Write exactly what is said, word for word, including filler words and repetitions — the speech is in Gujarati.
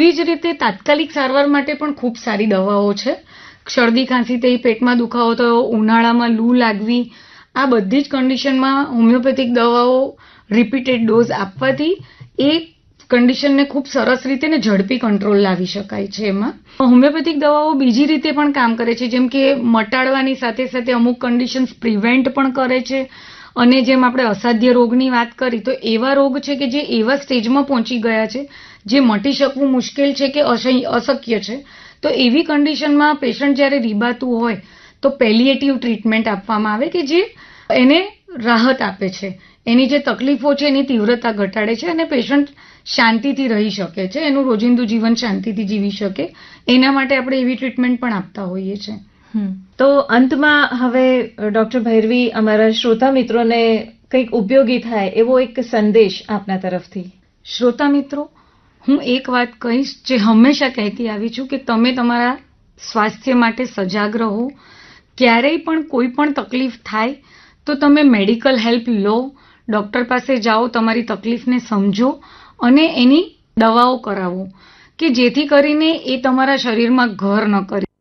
એવી જ રીતે તાત્કાલિક સારવાર માટે પણ ખૂબ સારી દવાઓ છે. શરદી ખાંસી થઈ, પેટમાં દુખાવો થયો, ઉનાળામાં લૂ લાગવી, આ બધી જ કન્ડિશનમાં હોમિયોપેથિક દવાઓ રિપીટેડ ડોઝ આપવાથી એ કન્ડિશનને ખૂબ સરસ રીતે ને ઝડપી કંટ્રોલ લાવી શકાય છે. એમાં હોમિયોપેથિક દવાઓ બીજી રીતે પણ કામ કરે છે, જેમ કે મટાડવાની સાથે સાથે અમુક કન્ડિશન્સ પ્રિવેન્ટ પણ કરે છે. અને જેમ આપણે અસાધ્ય રોગની વાત કરી, તો એવા રોગ છે કે જે એવા સ્ટેજમાં પહોંચી ગયા છે જે મટી શકવું મુશ્કેલ છે કે અશક્ય છે. તો એવી કન્ડિશનમાં પેશન્ટ જ્યારે રીબાતું હોય તો પેલિએટિવ ટ્રીટમેન્ટ આપવામાં આવે કે જે એને રાહત આપે છે, એની જે તકલીફો છે એની તીવ્રતા ઘટાડે છે અને પેશન્ટ શાંતિથી રહી શકે છે, એનું રોજિંદુ જીવન શાંતિથી જીવી શકે. એના માટે આપણે એવી ટ્રીટમેન્ટ પણ આપતા હોઈએ છીએ. તો અંતમાં હવે ડોક્ટર ભૈરવી, અમારા શ્રોતા મિત્રોને કંઈક ઉપયોગી થાય એવો એક સંદેશ આપના તરફથી. શ્રોતા મિત્રો, હું એક વાત કહીશ જે હંમેશા કહેતી આવી છું કે તમે તમારા સ્વાસ્થ્ય માટે સજાગ રહો. ક્યારેય પણ કોઈ પણ તકલીફ થાય તો તમે મેડિકલ હેલ્પ લો, ડૉક્ટર પાસે જાઓ, તમારી તકલીફને સમજો અને એની દવાઓ કરાવો કે જેથી કરીને એ તમારા શરીરમાં ઘર ન કરે.